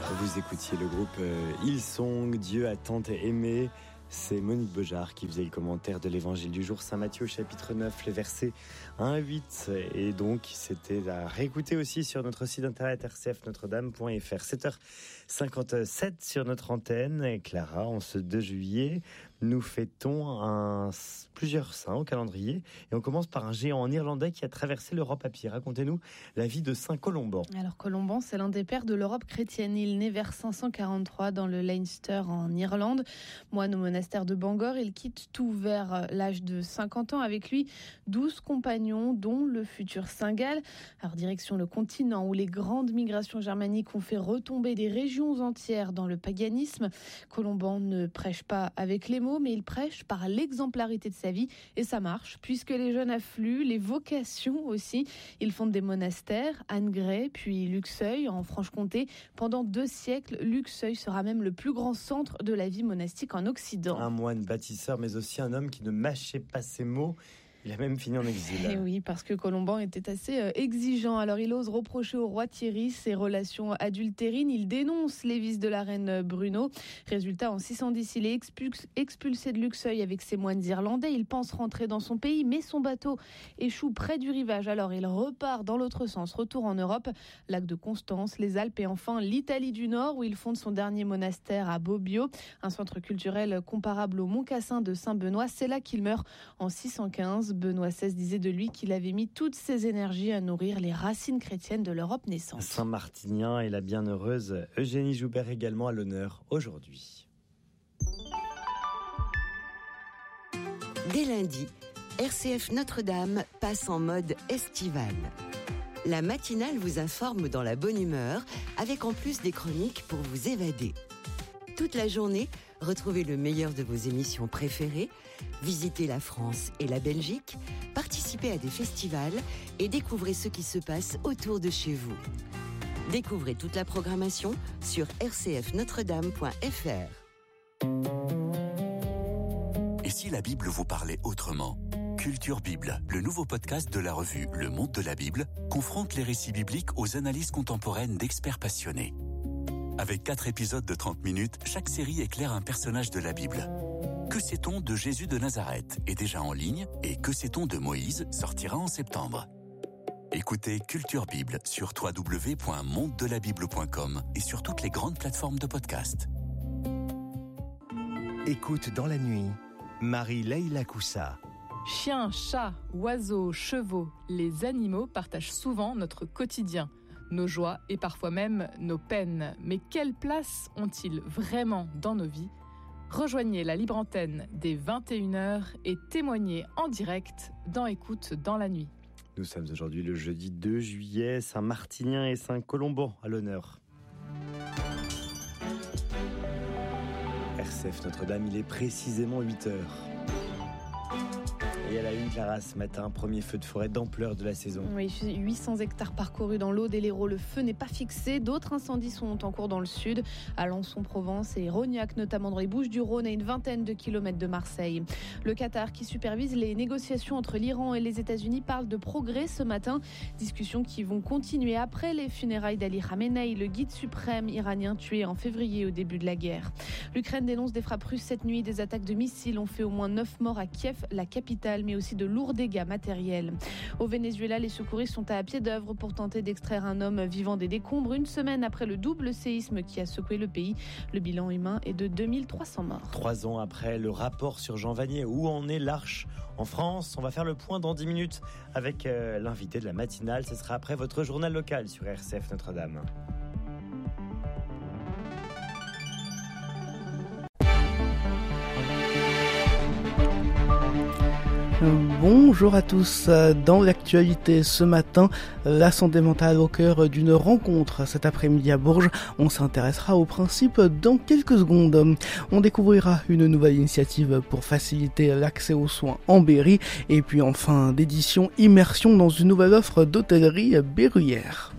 Vous écoutiez le groupe Hillsong, Dieu a tant aimé. C'est Monique Beaujard qui faisait le commentaire de l'évangile du jour, Saint Matthieu chapitre 9, les versets 1 à 8. Et donc, c'était à réécouter aussi sur notre site internet rcfnotredame.fr. 7h57 sur notre antenne. Et Clara, en ce 2 juillet, nous fêtons plusieurs saints au calendrier. Et on commence par un géant irlandais qui a traversé l'Europe à pied. Racontez-nous la vie de Saint Colomban. Alors Colomban, c'est l'un des pères de l'Europe chrétienne. Il naît vers 543 dans le Leinster en Irlande. Moine au monastère de Bangor, il quitte tout vers l'âge de 50 ans. Avec lui, 12 compagnons, dont le futur Saint Gall. Alors direction le continent où les grandes migrations germaniques ont fait retomber des régions entières dans le paganisme. Colomban ne prêche pas avec les mots, mais il prêche par l'exemplarité de sa vie. Et ça marche, puisque les jeunes affluent, les vocations aussi. Il fonde des monastères, Annegray, puis Luxeuil, en Franche-Comté. Pendant 2 siècles, Luxeuil sera même le plus grand centre de la vie monastique en Occident. Un moine bâtisseur, mais aussi un homme qui ne mâchait pas ses mots. Il a même fini en exil. Et oui, parce que Colomban était assez exigeant. Alors il ose reprocher au roi Thierry ses relations adultérines. Il dénonce les vices de la reine Bruno. Résultat, en 610, il est expulsé de Luxeuil avec ses moines irlandais. Il pense rentrer dans son pays, mais son bateau échoue près du rivage. Alors il repart dans l'autre sens, retour en Europe, lac de Constance, les Alpes et enfin l'Italie du Nord, où il fonde son dernier monastère à Bobbio, un centre culturel comparable au Mont Cassin de Saint-Benoît. C'est là qu'il meurt en 615. Benoît XVI disait de lui qu'il avait mis toutes ses énergies à nourrir les racines chrétiennes de l'Europe naissante. Saint-Martinien et la bienheureuse Eugénie Joubert également à l'honneur aujourd'hui. Dès lundi, RCF Notre-Dame passe en mode estival. La matinale vous informe dans la bonne humeur, avec en plus des chroniques pour vous évader. Toute la journée, retrouvez le meilleur de vos émissions préférées, visitez la France et la Belgique, participez à des festivals et découvrez ce qui se passe autour de chez vous. Découvrez toute la programmation sur rcfnotredame.fr. Et si la Bible vous parlait autrement ? Culture Bible, le nouveau podcast de la revue Le Monde de la Bible, confronte les récits bibliques aux analyses contemporaines d'experts passionnés. Avec 4 épisodes de 30 minutes, chaque série éclaire un personnage de la Bible. Que sait-on de Jésus de Nazareth est déjà en ligne et Que sait-on de Moïse sortira en septembre. Écoutez Culture Bible sur www.mondelabible.com et sur toutes les grandes plateformes de podcast. Écoute dans la nuit, Marie-Leila Koussa. Chiens, chats, oiseaux, chevaux, les animaux partagent souvent notre quotidien. Nos joies et parfois même nos peines. Mais quelle place ont-ils vraiment dans nos vies ? Rejoignez la libre antenne dès 21h et témoignez en direct dans Écoute dans la nuit. Nous sommes aujourd'hui le jeudi 2 juillet, Saint-Martinien et Saint-Colomban à l'honneur. RCF Notre-Dame, il est précisément 8h. Et à la une, Clara, ce matin, premier feu de forêt d'ampleur de la saison. Oui, 800 hectares parcourus dans l'Aude et l'Hérault. Le feu n'est pas fixé. D'autres incendies sont en cours dans le sud, à Alençon, Provence et Rognac, notamment dans les Bouches-du-Rhône, à une vingtaine de kilomètres de Marseille. Le Qatar, qui supervise les négociations entre l'Iran et les États-Unis, parle de progrès ce matin. Discussions qui vont continuer après les funérailles d'Ali Khamenei, le guide suprême iranien tué en février au début de la guerre. L'Ukraine dénonce des frappes russes cette nuit. Des attaques de missiles ont fait au moins 9 morts à Kiev, la capitale, mais aussi de lourds dégâts matériels. Au Venezuela, les secouristes sont à pied d'œuvre pour tenter d'extraire un homme vivant des décombres. Une semaine après le double séisme qui a secoué le pays, le bilan humain est de 2300 morts. 3 ans après le rapport sur Jean Vanier, où en est l'Arche en France? On va faire le point dans 10 minutes avec l'invité de la matinale. Ce sera après votre journal local sur RCF Notre-Dame. Bonjour à tous. Dans l'actualité ce matin, la santé mentale au cœur d'une rencontre cet après-midi à Bourges. On s'intéressera au principe dans quelques secondes. On découvrira une nouvelle initiative pour faciliter l'accès aux soins en Berry. Et puis en fin d'édition, immersion dans une nouvelle offre d'hôtellerie berruyère.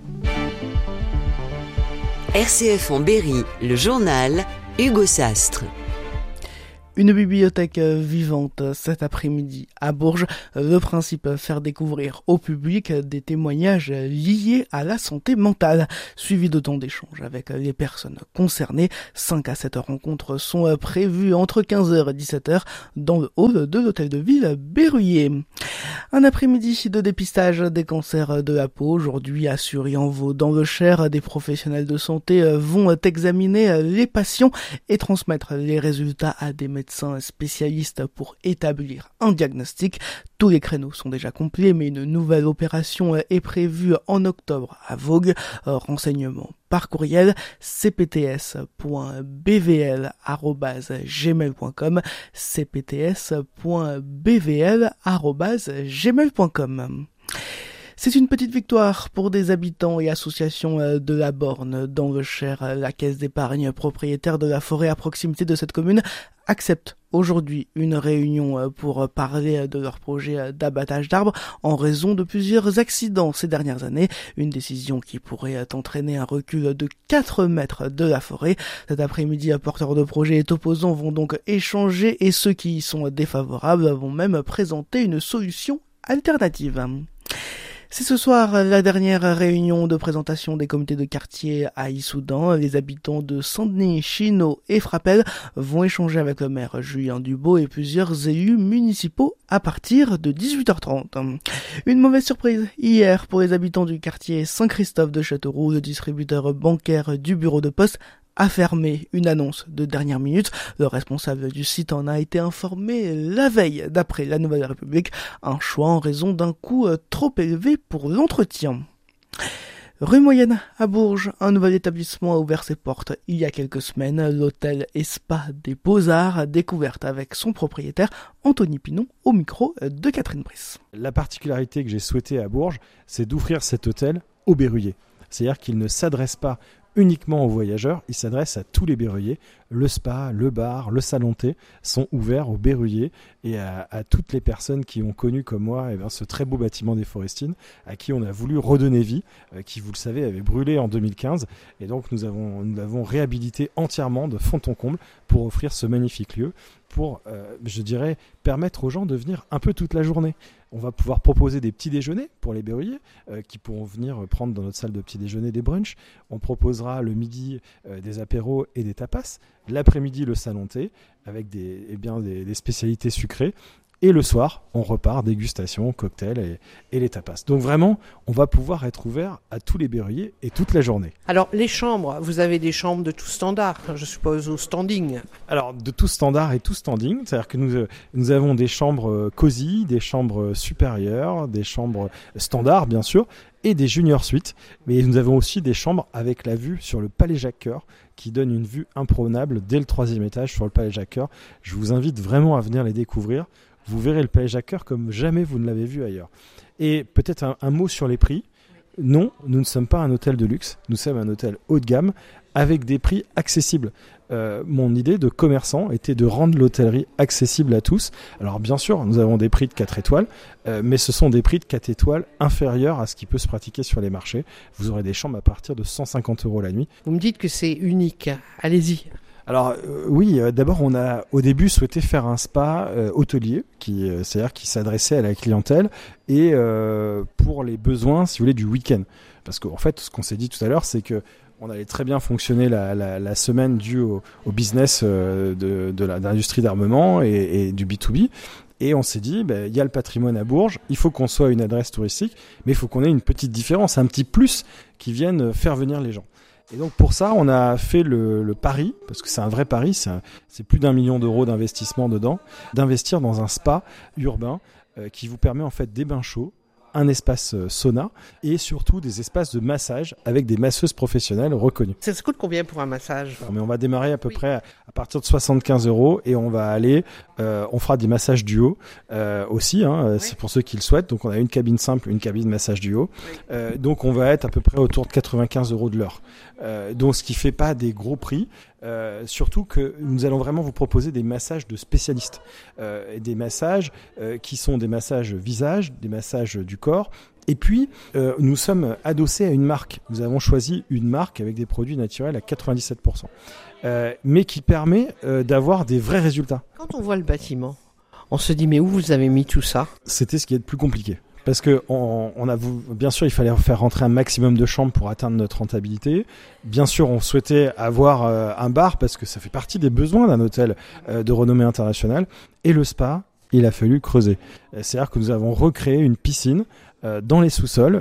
RCF en Berry, le journal Hugo Sastre. Une bibliothèque vivante cet après-midi à Bourges. Le principe, faire découvrir au public des témoignages liés à la santé mentale, suivi de temps d'échange avec les personnes concernées. 5 à 7 rencontres sont prévues entre 15h et 17h dans le hall de l'hôtel de ville Berruyer. Un après-midi de dépistage des cancers de la peau. Aujourd'hui à Sury-en-Vaux, dans le Cher, des professionnels de santé vont examiner les patients et transmettre les résultats à des médecins spécialistes pour établir un diagnostic. Tous les créneaux sont déjà complets, mais une nouvelle opération est prévue en octobre à Vogue. Renseignements par courriel cpts.bvl@gmail.com cpts.bvl@gmail.com. C'est une petite victoire pour des habitants et associations de la Borne dans le Cher. La caisse d'épargne propriétaire de la forêt à proximité de cette commune accepte aujourd'hui une réunion pour parler de leur projet d'abattage d'arbres en raison de plusieurs accidents ces dernières années. Une décision qui pourrait entraîner un recul de 4 mètres de la forêt. Cet après-midi, porteurs de projets et opposants vont donc échanger et ceux qui y sont défavorables vont même présenter une solution alternative. C'est ce soir la dernière réunion de présentation des comités de quartier à Issoudun. Les habitants de Saint-Denis, Chinot et Frappel vont échanger avec le maire Julien Dubault et plusieurs élus municipaux à partir de 18h30. Une mauvaise surprise hier pour les habitants du quartier Saint-Christophe de Châteauroux. Le distributeur bancaire du bureau de poste a fermé, une annonce de dernière minute. Le responsable du site en a été informé la veille, d'après la Nouvelle République, un choix en raison d'un coût trop élevé pour l'entretien. Rue Moyenne à Bourges, un nouvel établissement a ouvert ses portes il y a quelques semaines, l'hôtel et spa des Beaux-Arts, découverte avec son propriétaire Anthony Pinon au micro de Catherine Brice. La particularité que j'ai souhaité à Bourges, c'est d'ouvrir cet hôtel aux Berruyers. C'est-à-dire qu'il ne s'adresse pas uniquement aux voyageurs, il s'adresse à tous les Berruyers. Le spa, le bar, le salon thé sont ouverts aux Berruyers et à toutes les personnes qui ont connu comme moi ce très beau bâtiment des Forestines, à qui on a voulu redonner vie, qui, vous le savez, avait brûlé en 2015. Et donc nous l'avons réhabilité entièrement de fond en comble pour offrir ce magnifique lieu, pour, je dirais, permettre aux gens de venir un peu toute la journée. On va pouvoir proposer des petits déjeuners pour les Berruyers qui pourront venir prendre dans notre salle de petit déjeuner des brunchs. On proposera le midi des apéros et des tapas. L'après-midi, le salon thé avec des spécialités sucrées. Et le soir, on repart, dégustation, cocktail et les tapas. Donc vraiment, on va pouvoir être ouvert à tous les Berruyers et toute la journée. Alors, les chambres, vous avez des chambres de tout standard, je suppose, au standing. Alors, de tout standard et tout standing, c'est-à-dire que nous avons des chambres cosy, des chambres supérieures, des chambres standards, bien sûr, et des junior suites. Mais nous avons aussi des chambres avec la vue sur le Palais Jacques-Cœur, qui donne une vue imprenable dès le 3e étage sur le Palais Jacques-Cœur. Je vous invite vraiment à venir les découvrir. Vous verrez le Palais Jacques-Cœur comme jamais vous ne l'avez vu ailleurs. Et peut-être un mot sur les prix. Non, nous ne sommes pas un hôtel de luxe, nous sommes un hôtel haut de gamme avec des prix accessibles. Mon idée de commerçant était de rendre l'hôtellerie accessible à tous. Alors bien sûr, nous avons des prix de 4 étoiles, mais ce sont des prix de 4 étoiles inférieurs à ce qui peut se pratiquer sur les marchés. Vous aurez des chambres à partir de 150 € la nuit. Vous me dites que c'est unique, allez-y. Alors oui, d'abord on a au début souhaité faire un spa hôtelier, c'est-à-dire qui s'adressait à la clientèle et pour les besoins, si vous voulez, du week-end. Parce qu'en fait, ce qu'on s'est dit tout à l'heure, c'est que on allait très bien fonctionner la semaine due au business de l'industrie d'armement et du B2B. Et on s'est dit, il y a le patrimoine à Bourges, il faut qu'on soit une adresse touristique, mais il faut qu'on ait une petite différence, un petit plus qui vienne faire venir les gens. Et donc pour ça, on a fait le pari, parce que c'est un vrai pari, c'est plus d'1 million d'euros d'investissement dedans, d'investir dans un spa urbain qui vous permet en fait des bains chauds, un espace sauna et surtout des espaces de massage avec des masseuses professionnelles reconnues. Ça se coûte combien pour un massage ? Mais on va démarrer à peu près à partir de 75 € et on va aller, on fera des massages duo aussi, c'est pour ceux qui le souhaitent. Donc on a une cabine simple, une cabine massage duo. Donc on va être à peu près autour de 95 € de l'heure. Donc ce qui fait pas des gros prix. surtout que nous allons vraiment vous proposer des massages de spécialistes, des massages qui sont des massages visage, des massages du corps. Et puis, nous sommes adossés à une marque. Nous avons choisi une marque avec des produits naturels à 97%, mais qui permet d'avoir des vrais résultats. Quand on voit le bâtiment, on se dit mais où vous avez mis tout ça ? C'était ce qui est le plus compliqué. Parce que bien sûr, il fallait faire rentrer un maximum de chambres pour atteindre notre rentabilité. Bien sûr, on souhaitait avoir un bar parce que ça fait partie des besoins d'un hôtel de renommée internationale. Et le spa, il a fallu creuser. C'est-à-dire que nous avons recréé une piscine dans les sous-sols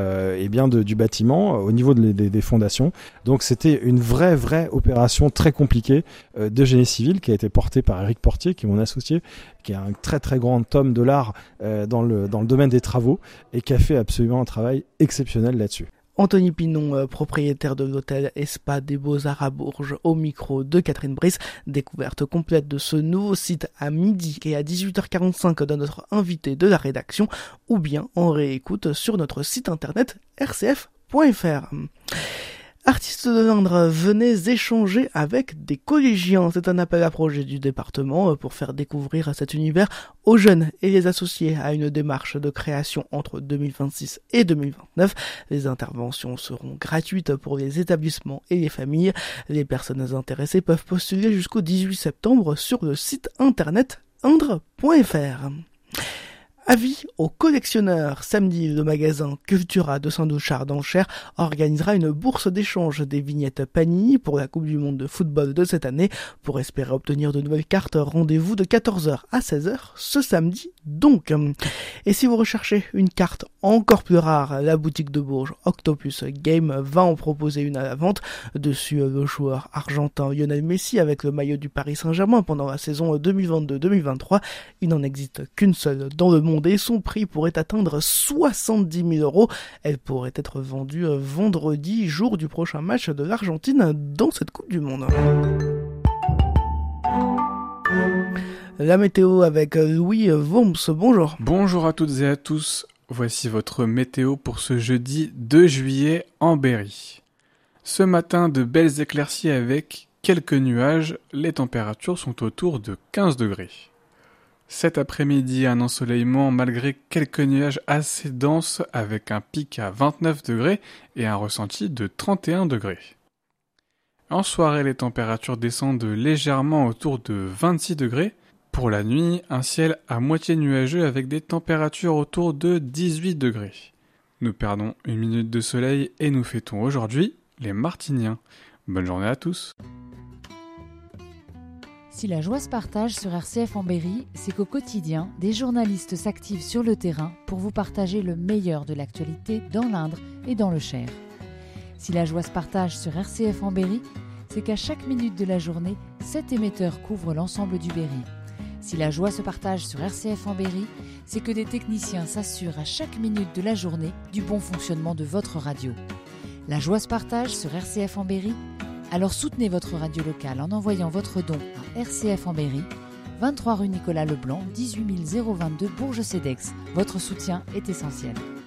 du bâtiment au niveau des fondations. Donc c'était une vraie opération très compliquée de génie civil qui a été portée par Eric Portier, qui est mon associé, qui est un très grand homme de l'art dans le domaine des travaux et qui a fait absolument un travail exceptionnel là-dessus. Anthony Pinon, propriétaire de l'hôtel et spa des Beaux-Arts à Bourges, au micro de Catherine Brice. Découverte complète de ce nouveau site à midi et à 18h45 de notre invité de la rédaction, ou bien en réécoute sur notre site internet rcf.fr. Artistes de l'Indre, venez échanger avec des collégiens. C'est un appel à projet du département pour faire découvrir cet univers aux jeunes et les associer à une démarche de création entre 2026 et 2029. Les interventions seront gratuites pour les établissements et les familles. Les personnes intéressées peuvent postuler jusqu'au 18 septembre sur le site internet indre.fr. Avis aux collectionneurs. Samedi, le magasin Cultura de Saint-Douchard d'Enchères organisera une bourse d'échange des vignettes Panini pour la Coupe du Monde de football de cette année. Pour espérer obtenir de nouvelles cartes, rendez-vous de 14h à 16h ce samedi donc. Et si vous recherchez une carte encore plus rare, la boutique de Bourges Octopus Game va en proposer une à la vente. Dessus, le joueur argentin Lionel Messi avec le maillot du Paris Saint-Germain pendant la saison 2022-2023. Il n'en existe qu'une seule dans le monde et son prix pourrait atteindre 70 000 €. Elle pourrait être vendue vendredi, jour du prochain match de l'Argentine dans cette Coupe du Monde. La météo avec Louis Worms, bonjour. Bonjour à toutes et à tous, voici votre météo pour ce jeudi 2 juillet en Berry. Ce matin, de belles éclaircies avec quelques nuages, les températures sont autour de 15 degrés. Cet après-midi, un ensoleillement malgré quelques nuages assez denses avec un pic à 29 degrés et un ressenti de 31 degrés. En soirée, les températures descendent légèrement autour de 26 degrés. Pour la nuit, un ciel à moitié nuageux avec des températures autour de 18 degrés. Nous perdons une minute de soleil et nous fêtons aujourd'hui les Martiniens. Bonne journée à tous. Si la joie se partage sur RCF en Berry, c'est qu'au quotidien, des journalistes s'activent sur le terrain pour vous partager le meilleur de l'actualité dans l'Indre et dans le Cher. Si la joie se partage sur RCF en Berry, c'est qu'à chaque minute de la journée, 7 émetteurs couvrent l'ensemble du Berry. Si la joie se partage sur RCF en Berry, c'est que des techniciens s'assurent à chaque minute de la journée du bon fonctionnement de votre radio. La joie se partage sur RCF en Berry. Alors soutenez votre radio locale en envoyant votre don à RCF en Berry, 23 rue Nicolas Leblanc, 18 022 Bourges-Cedex. Votre soutien est essentiel.